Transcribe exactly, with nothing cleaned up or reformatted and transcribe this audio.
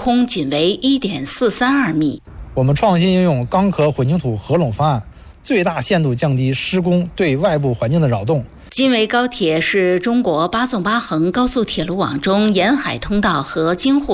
空仅为 一点四三二米。 我们创新应用钢壳混凝土合拢方案，最大限度降低施工对外部环境的扰动。 金维高铁是中国八纵八横高速铁路网中沿海通道和京沪